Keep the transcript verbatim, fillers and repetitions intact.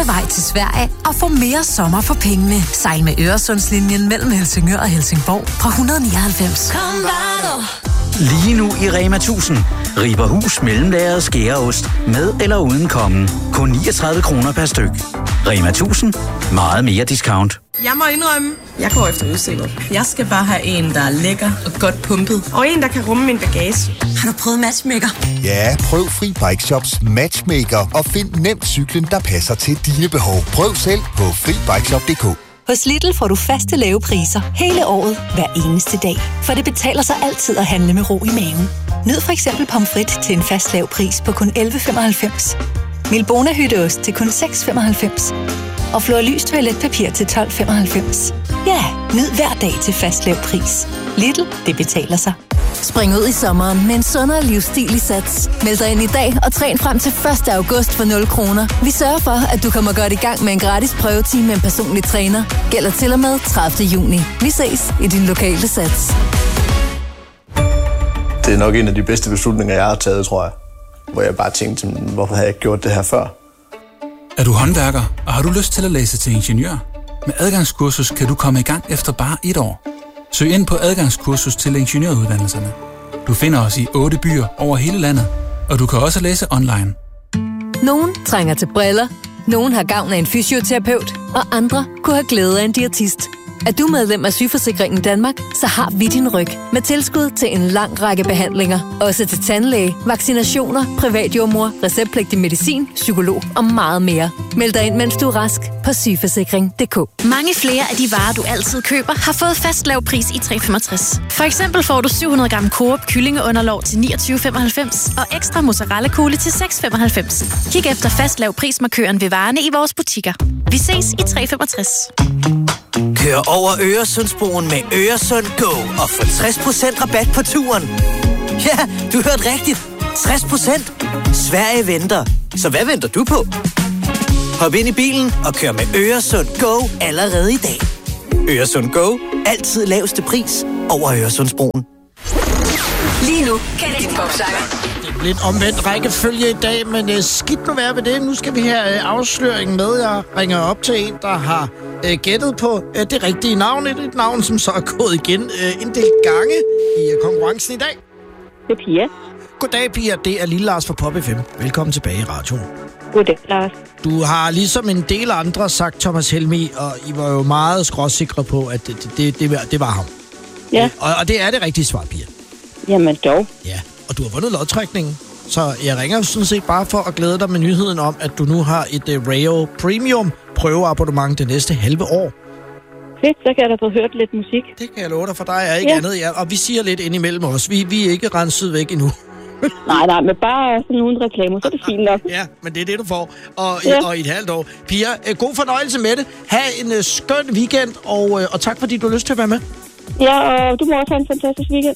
korte vej til Sverige og få mere sommer for pengene. Sejl med Øresundslinjen mellem Helsingør og Helsingborg fra et hundrede nioghalvfems. Kom bare nu. Lige nu i Rema tusind. Riber hus mellemlagret skæreost med eller uden kommen. Kun niogtredive kroner per styk. Rema tusind. Meget mere discount. Jeg må indrømme, jeg går efter udseende. Jeg skal bare have en, der er lækker og godt pumpet. Og en, der kan rumme min bagage. Har du prøvet Matchmaker? Ja, prøv Fri Bike Shops Matchmaker og find nemt cyklen, der passer til dine behov. Prøv selv på fri bike shop punktum d k. Hos Lidl får du faste lave priser hele året, hver eneste dag. For det betaler sig altid at handle med ro i maven. Nyd for eksempel pomfrit til en fast lav pris på kun elleve femoghalvfems. Milbona hytteost til kun seks femoghalvfems. Og Flor Lys toiletpapir til tolv femoghalvfems. Ja, nyd hver dag til fast lav pris. Lidl, det betaler sig. Spring ud i sommeren med en sundere livsstil i Sats. Meld dig ind i dag og træn frem til første august for nul kroner. Vi sørger for, at du kommer godt i gang med en gratis prøvetime med en personlig træner. Gælder til og med tredivte juni. Vi ses i din lokale Sats. Det er nok en af de bedste beslutninger, jeg har taget, tror jeg. Hvor jeg bare tænkte, hvorfor har jeg ikke gjort det her før? Er du håndværker, og har du lyst til at læse til ingeniør? Med adgangskursus kan du komme i gang efter bare et år. Søg ind på adgangskursus til ingeniøruddannelserne. Du finder os i otte byer over hele landet, og du kan også læse online. Nogen trænger til briller, nogen har gavn af en fysioterapeut, og andre kunne have glæde af en diætist. Er du medlem af Sygeforsikringen Danmark, så har vi din ryg med tilskud til en lang række behandlinger. Også til tandlæge, vaccinationer, privatjordmor, receptpligtig medicin, psykolog og meget mere. Meld dig ind, mens du er rask på sygeforsikring punktum d k. Mange flere af de varer, du altid køber, har fået fast lav pris i tre komma femogtres. For eksempel får du syv hundrede gram Coop kyllingeunderlov til niogtyve femoghalvfems og ekstra mozzarella kugle til seks femoghalvfems. Kig efter fast lav prismarkøren ved varerne i vores butikker. Vi ses i tre komma femogtres. Kør over Øresundsbroen med Øresund Go og få tres procent rabat på turen. Ja, du hørte rigtigt. tres procent. Sverige venter. Så hvad venter du på? Hop ind i bilen og kør med Øresund Go allerede i dag. Øresund Go. Altid laveste pris over Øresundsbroen. Lige nu kan det din popsanger. Lidt omvendt rækkefølge i dag, men uh, skidt nu være ved det. Nu skal vi have uh, afsløringen med. Jeg ringer op til en, der har uh, gættet på uh, det rigtige navn. Et, et navn, som så er gået igen uh, en del gange i uh, konkurrencen i dag. Det er Pia. Goddag, Pia. Det er Lille Lars fra Pop F M. Velkommen tilbage i radioen. Goddag, Lars. Du har ligesom en del andre sagt Thomas Helmig, og I var jo meget skråsikre på, at det, det, det, det var ham. Ja. Og, og det er det rigtige svar, Pia. Jamen dog. Ja, og du har vundet lodtrækningen. Så jeg ringer sådan set bare for at glæde dig med nyheden om, at du nu har et uh, Rayo Premium prøveabonnement det næste halve år. Fedt, så kan jeg da få hørt lidt musik. Det kan jeg love dig, for dig er ikke ja. andet. Ja. Og vi siger lidt ind imellem os. Vi, vi er ikke renset væk endnu. nej, nej, men bare sådan uden reklamer, så er det fint nok. Ja, men det er det, du får. Og, ja. og i et halvt år. Pia, uh, god fornøjelse med det. Ha' en uh, skøn weekend, og, uh, og tak fordi du har lyst til at være med. Ja, og du må også have en fantastisk weekend.